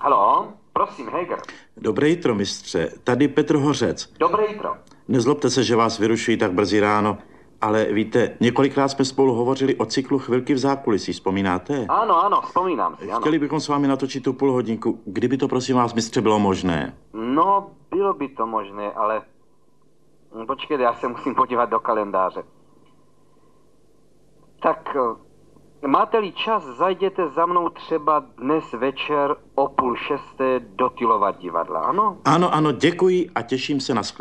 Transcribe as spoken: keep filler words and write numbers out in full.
Haló, prosím, Heger. Dobré jitro, mistře. Tady Petr Hořec. Dobré jitro. Nezlobte se, že vás vyrušuji tak brzy ráno, ale víte, několikrát jsme spolu hovořili o cyklu Chvilky v zákulisí, vzpomínáte? Ano, ano, vzpomínám si, ano. Chtěli bychom s vámi natočit tu půl hodinku. Kdyby to, prosím vás, mistře, bylo možné? No, bylo by to možné, ale... Počkejte, já se musím podívat do kalendáře. Tak, máte-li čas, zajděte za mnou třeba dnes večer o půl šesté do Tylova divadla, ano? Ano, ano, děkuji a těším se na shledanou.